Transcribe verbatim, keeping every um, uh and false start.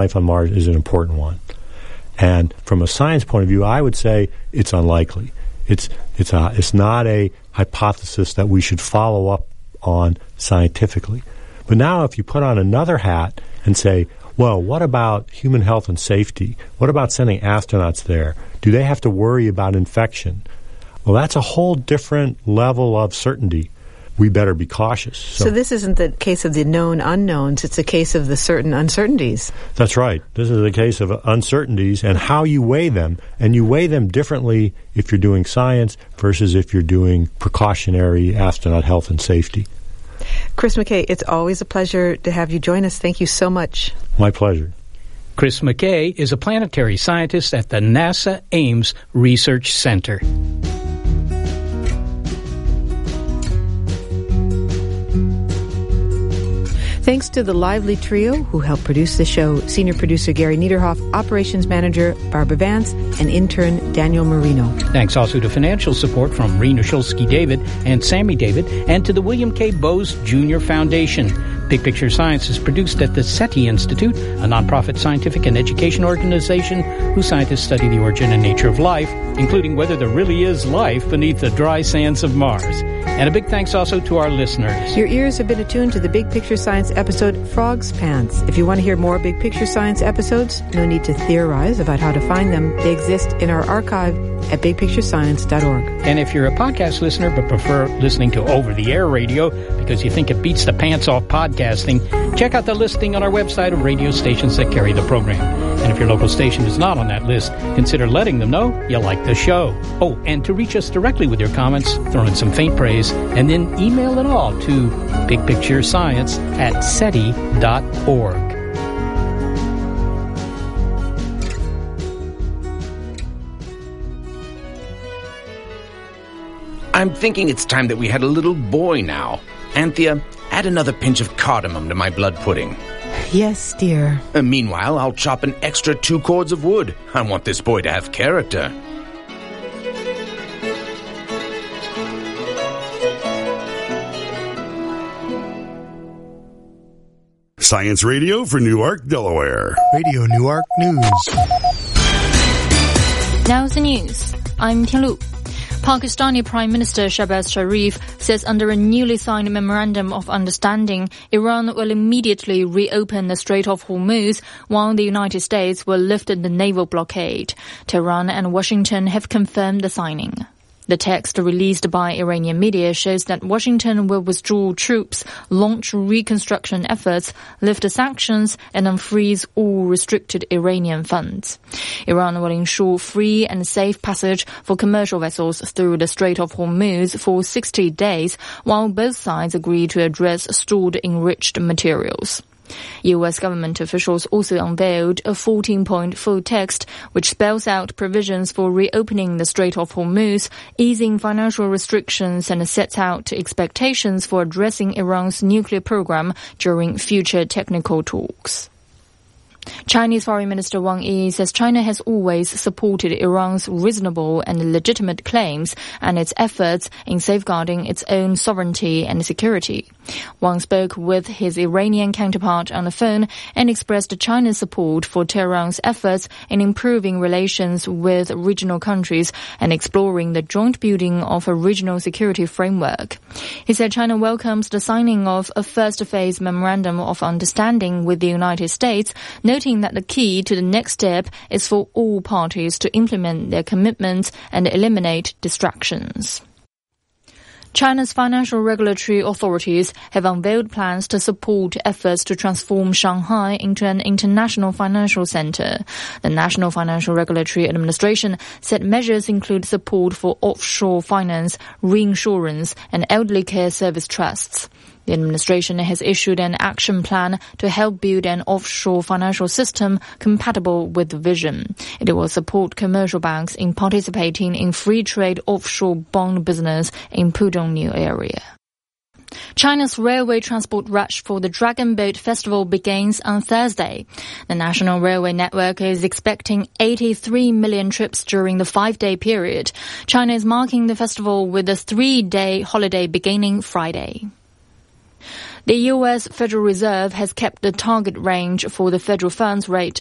life on Mars is an important one. And from a science point of view, I would say it's unlikely. It's it's a, it's not a hypothesis that we should follow up on scientifically. But now if you put on another hat and say, well, what about human health and safety? What about sending astronauts there? Do they have to worry about infection? Well, that's a whole different level of certainty. We better be cautious. So, so this isn't the case of the known unknowns. It's a case of the certain uncertainties. That's right. This is a case of uncertainties and how you weigh them. And you weigh them differently if you're doing science versus if you're doing precautionary astronaut health and safety. Chris McKay, it's always a pleasure to have you join us. Thank you so much. My pleasure. Chris McKay is a planetary scientist at the NASA Ames Research Center. Thanks to the lively trio who helped produce the show, senior producer Gary Niederhoff, operations manager Barbara Vance, and intern Daniel Marino. Thanks also to financial support from Rena Shulsky-David and Sammy David, and to the William K. Bose Junior Foundation. Big Picture Science is produced at the SETI Institute, a nonprofit scientific and education organization whose scientists study the origin and nature of life, including whether there really is life beneath the dry sands of Mars. And a big thanks also to our listeners. Your ears have been attuned to the Big Picture Science episode, Frog's Pants. If you want to hear more Big Picture Science episodes, no need to theorize about how to find them. They exist in our archive at big picture science dot org. And if you're a podcast listener but prefer listening to over-the-air radio because you think it beats the pants off podcasting, check out the listing on our website of radio stations that carry the program. And if your local station is not on that list, consider letting them know you like the show. Oh, and to reach us directly with your comments, throw in some faint praise, and then email it all to bigpicturescience at seti dot org. I'm thinking it's time that we had a little boy now. Anthea, add another pinch of cardamom to my blood pudding. Yes, dear. Uh, meanwhile, I'll chop an extra two cords of wood. I want this boy to have character. Science Radio for Newark, Delaware. Radio Newark News. Now the news. I'm Tianlu. Pakistani Prime Minister Shahbaz Sharif says under a newly signed Memorandum of Understanding, Iran will immediately reopen the Strait of Hormuz while the United States will lift the naval blockade. Tehran and Washington have confirmed the signing. The text released by Iranian media shows that Washington will withdraw troops, launch reconstruction efforts, lift sanctions, and unfreeze all restricted Iranian funds. Iran will ensure free and safe passage for commercial vessels through the Strait of Hormuz for sixty days, while both sides agree to address stored enriched materials. U S government officials also unveiled a fourteen-point full text which spells out provisions for reopening the Strait of Hormuz, easing financial restrictions, and sets out expectations for addressing Iran's nuclear program during future technical talks. Chinese Foreign Minister Wang Yi says China has always supported Iran's reasonable and legitimate claims and its efforts in safeguarding its own sovereignty and security. Wang spoke with his Iranian counterpart on the phone and expressed China's support for Tehran's efforts in improving relations with regional countries and exploring the joint building of a regional security framework. He said China welcomes the signing of a first-phase memorandum of understanding with the United States, noting that the key to the next step is for all parties to implement their commitments and eliminate distractions. China's financial regulatory authorities have unveiled plans to support efforts to transform Shanghai into an international financial center. The National Financial Regulatory Administration said measures include support for offshore finance, reinsurance, and elderly care service trusts. The administration has issued an action plan to help build an offshore financial system compatible with the vision. It will support commercial banks in participating in free trade offshore bond business in Pudong New area. China's railway transport rush for the Dragon Boat Festival begins on Thursday. The national railway network is expecting eighty-three million trips during the five-day period. China is marking the festival with a three-day holiday beginning Friday. The U S Federal Reserve has kept the target range for the federal funds rate